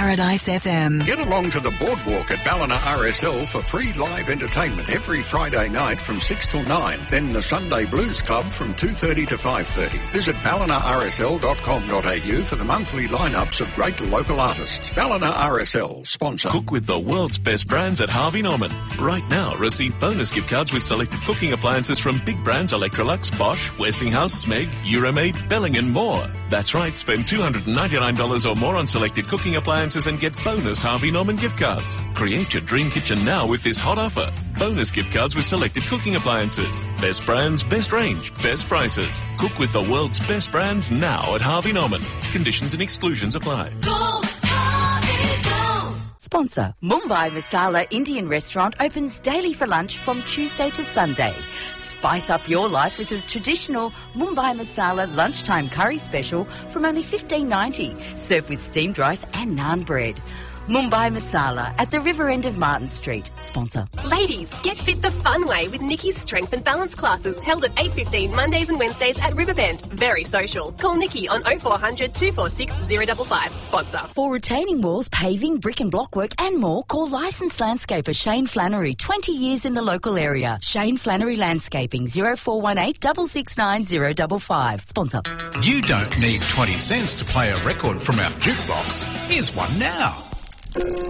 Paradise FM. Get along to the boardwalk at Ballina RSL for free live entertainment every Friday night from 6 till 9. Then the Sunday Blues Club from 2:30 to 5:30. Visit ballinarsl.com.au for the monthly lineups of great local artists. Ballina RSL, sponsor. Cook with the world's best brands at Harvey Norman. Right now, receive bonus gift cards with selected cooking appliances from big brands Electrolux, Bosch, Westinghouse, Smeg, Euromaid, Belling and more. That's right, spend $299 or more on selected cooking appliances and get bonus Harvey Norman gift cards. Create your dream kitchen now with this hot offer. Bonus gift cards with selected cooking appliances. Best brands, best range, best prices. Cook with the world's best brands now at Harvey Norman. Conditions and exclusions apply. Go, Harvey, go. Sponsor. Mumbai Masala Indian Restaurant opens daily for lunch from Tuesday to Sunday. Spice up your life with a traditional Mumbai Masala lunchtime curry special from only $15.90, served with steamed rice and naan bread. Mumbai Masala at the river end of Martin Street. Sponsor. Ladies, get fit the fun way with Nikki's Strength and Balance classes held at 8:15 Mondays and Wednesdays at Riverbend. Very social. Call Nikki on 0400 246 055. Sponsor. For retaining walls, paving, brick and block work and more, call licensed landscaper Shane Flannery, 20 years in the local area. Shane Flannery Landscaping, 0418 669 055. Sponsor. You don't need 20 cents to play a record from our jukebox. Here's one now.